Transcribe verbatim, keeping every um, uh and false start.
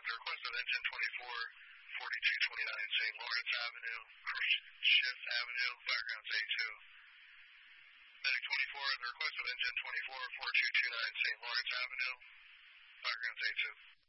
the request of engine twenty-four, forty-two twenty-nine Saint Lawrence Avenue, Schiff Avenue, background's A two. Medic twenty-four, the request of engine twenty-four, forty-two twenty-nine Saint Lawrence Avenue, background's A two.